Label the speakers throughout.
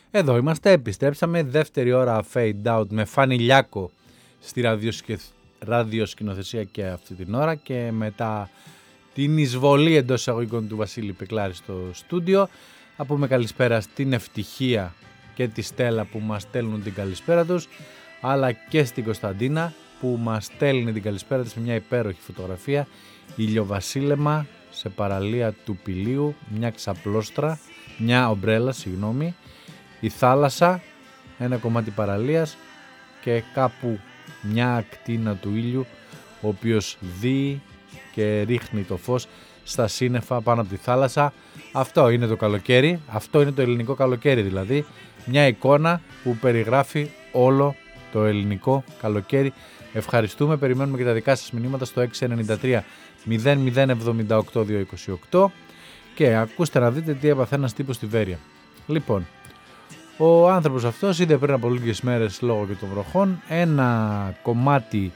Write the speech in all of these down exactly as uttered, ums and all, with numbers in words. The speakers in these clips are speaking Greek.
Speaker 1: Εδώ είμαστε, επιστρέψαμε, δεύτερη ώρα fade out με Φανιλιάκο στη ραδιοσκηνοθεσία και αυτή την ώρα και μετά την εισβολή εντός εισαγωγικών του Βασίλη Πεκλάρη στο στούντιο. Θα πούμε καλησπέρα στην Ευτυχία και τη Στέλλα που μας στέλνουν την καλησπέρα τους, αλλά και στην Κωνσταντίνα που μας στέλνει την καλησπέρα της με μια υπέροχη φωτογραφία, ηλιοβασίλεμα σε παραλία του Πηλίου, μια ξαπλώστρα, μια ομπρέλα, συγγνώμη, η θάλασσα, ένα κομμάτι παραλίας και κάπου μια ακτίνα του ήλιου, ο οποίος δει και ρίχνει το φως στα σύννεφα πάνω από τη θάλασσα. Αυτό είναι το καλοκαίρι, αυτό είναι το ελληνικό καλοκαίρι δηλαδή, μια εικόνα που περιγράφει όλο το ελληνικό καλοκαίρι. Ευχαριστούμε, περιμένουμε και τα δικά σας μηνύματα στο έξι εννιά τρία μηδέν μηδέν εβδομήντα οκτώ διακόσια είκοσι οκτώ και ακούστε να δείτε τι έπαθε ένας τύπος στη Βέρεια. Λοιπόν, ο άνθρωπος αυτός είδε πριν από λίγες μέρες λόγω και των βροχών ένα κομμάτι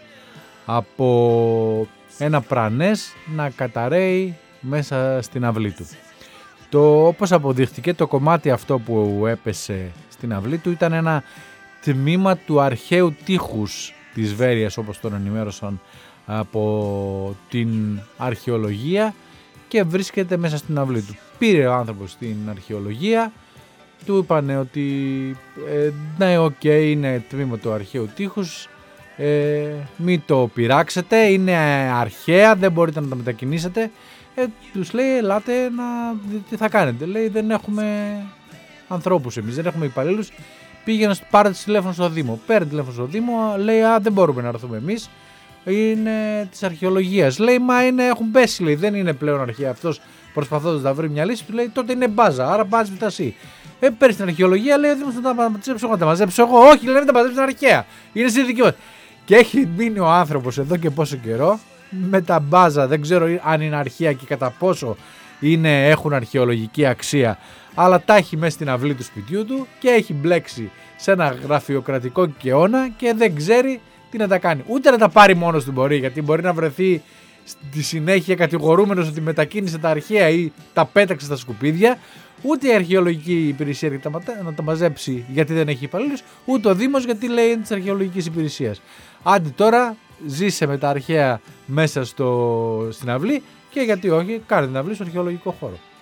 Speaker 1: από ένα πρανές να καταραίει μέσα στην αυλή του. Το, όπως αποδείχτηκε, το κομμάτι αυτό που έπεσε στην αυλή του ήταν ένα τμήμα του αρχαίου τείχους της Βέρειας, όπως τον ενημέρωσαν από την αρχαιολογία, και βρίσκεται μέσα στην αυλή του. Πήρε ο άνθρωπος στην αρχαιολογία, του είπανε ότι ε, ναι, οκ, okay, είναι τμήμα του αρχαίου τείχους, ε, μην το πειράξετε, είναι αρχαία, δεν μπορείτε να τα μετακινήσετε. Ε, τους λέει, ελάτε να δείτε τι θα κάνετε. Λέει, δεν έχουμε ανθρώπους εμείς, δεν έχουμε υπαλλήλους. Πήγε να πάρετε τηλέφωνο στο Δήμο. Παίρνει τηλέφωνο στο Δήμο, λέει, α, δεν μπορούμε να έρθουμε εμείς, είναι της αρχαιολογίας. Λέει, μα είναι, έχουν πέσει, λέει, δεν είναι πλέον αρχαία. Αυτός προσπαθώντας να βρει μια λύση, του λέει, τότε είναι μπάζα, άρα μπάζει φτασί. Ε, παίρνει στην αρχαιολογία, λέει, ο Δήμος θα τα μαζέψω εγώ, τα μαζέψω εγώ. Όχι, λέει, δεν τα μαζέψω, είναι αρχαία. Είναι στη δική μας. Και έχει μείνει ο άνθρωπος εδώ και πόσο καιρό με τα μπάζα, δεν ξέρω αν είναι αρχαία και κατά πόσο είναι, έχουν αρχαιολογική αξία, αλλά τα έχει μέσα στην αυλή του σπιτιού του και έχει μπλέξει σε ένα γραφειοκρατικό κεώνα και δεν ξέρει τι να τα κάνει. Ούτε να τα πάρει μόνος του μπορεί, γιατί μπορεί να βρεθεί στη συνέχεια κατηγορούμενος ότι μετακίνησε τα αρχαία ή τα πέταξε στα σκουπίδια, ούτε η αρχαιολογική υπηρεσία έρχεται να τα μαζέψει γιατί δεν έχει υπαλλήλους, ούτε ο Δήμος γιατί λέει είναι της αρχαιολογικής υπηρεσίας. Άντε τώρα, ζήσε με τα αρχαία μέσα στο, στην αυλή, και γιατί όχι, κάνε την αυλή στο αρχαιολογικό χώρο.